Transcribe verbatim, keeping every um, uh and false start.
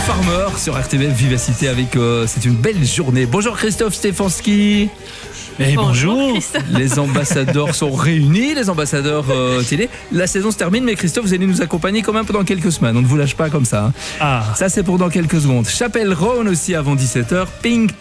Farmer sur R T B F Vivacité avec euh, c'est une belle journée. Bonjour Christophe Stefanski. Et bonjour, bonjour. Les ambassadeurs sont réunis, les ambassadeurs euh, télé. La saison se termine, mais Christophe, vous allez nous accompagner quand même pendant quelques semaines. On ne vous lâche pas comme ça. Hein. Ah. Ça, c'est pour dans quelques secondes. Chapelle Roan aussi avant dix-sept heures. Pink